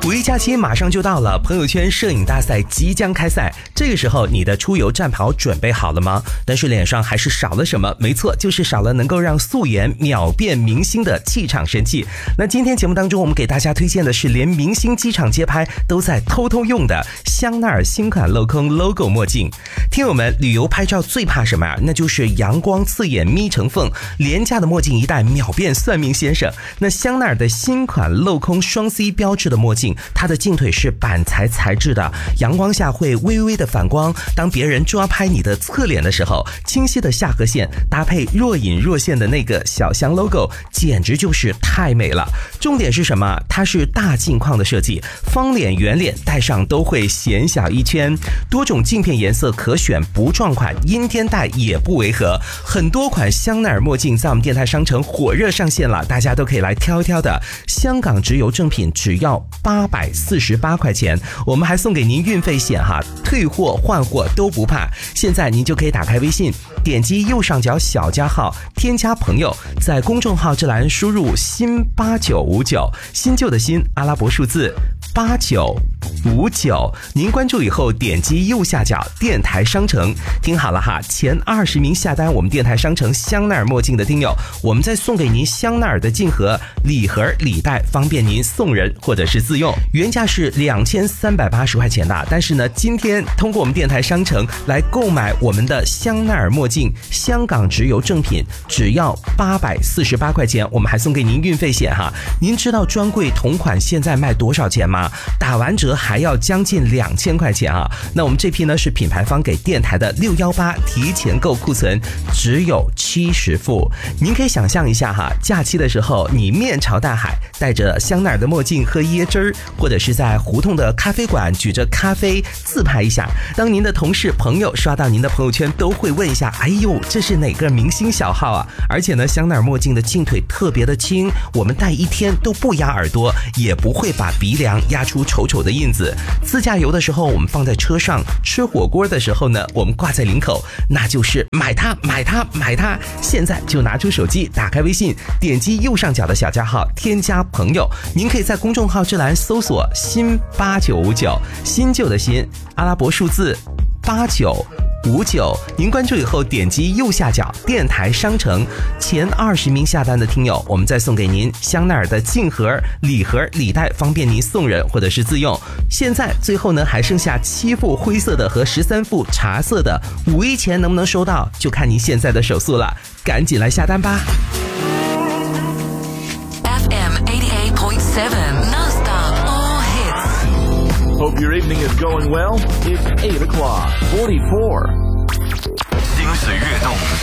五一假期马上就到了，朋友圈摄影大赛即将开赛，这个时候你的出游战袍准备好了吗？但是脸上还是少了什么？没错，就是少了能够让素颜秒变明星的气场神器。那今天节目当中，我们给大家推荐的是连明星机场街拍都在偷偷用的香奈儿新款镂空 logo 墨镜。听友们，旅游拍照最怕什么呀？那就是阳光刺眼眯成缝，廉价的墨镜一戴秒变算命先生。那香奈儿的新款镂空双 C 标志的墨镜，它的镜腿是板材材质的，阳光下会微微的反光，当别人抓拍你的侧脸的时候，清晰的下颌线搭配若隐若现的那个小香 logo， 简直就是太美了。重点是什么？它是大镜框的设计，方脸圆脸戴上都会显小一圈，多种镜片颜色可选，不撞款，阴天戴也不违和。很多款香奈儿墨镜在我们电台商城火热上线了，大家都可以来挑一挑的。香港直邮正品只要848块钱，我们还送给您运费险哈，退货换货都不怕。现在您就可以打开微信，点击右上角小加号，添加朋友，在公众号这栏输入新8959，新旧的新，阿拉伯数字8959，您关注以后点击右下角电台商城，听好了哈，前20名下单我们电台商城香奈儿墨镜的听友，我们再送给您香奈儿的镜盒、礼盒、礼袋，方便您送人或者是自用。原价是2380块钱的，但是呢，今天通过我们电台商城来购买我们的香奈儿墨镜，香港直邮正品只要848块钱，我们还送给您运费险哈。您知道专柜同款现在卖多少钱吗？打完折还要将近2000块钱啊！那我们这批呢是品牌方给电台的618提前购库存，只有70副。您可以想象一下哈，假期的时候你面朝大海，戴着香奈儿的墨镜喝椰汁儿，或者是在胡同的咖啡馆举着咖啡自拍一下。当您的同事朋友刷到您的朋友圈，都会问一下，哎呦，这是哪个明星小号啊？而且呢，香奈儿墨镜的镜腿特别的轻，我们戴一天都不压耳朵，也不会把鼻梁压出丑丑的印子。自驾游的时候我们放在车上，吃火锅的时候呢，我们挂在领口，那就是买它买它买它。现在就拿出手机，打开微信，点击右上角的小加号，添加朋友，您可以在公众号这栏搜索新8959，新旧的新，阿拉伯数字8959，您关注以后点击右下角电台商城，前20名下单的听友，我们再送给您香奈儿的镜盒、礼盒、礼袋，方便您送人或者是自用。现在最后呢还剩下7副灰色的和13副茶色的，五一前能不能收到，就看您现在的手速了，赶紧来下单吧。 FM 88.7 non-stop all hits. Hope your evening is going well. It's 8 o'clock, 44. 精髓跃动，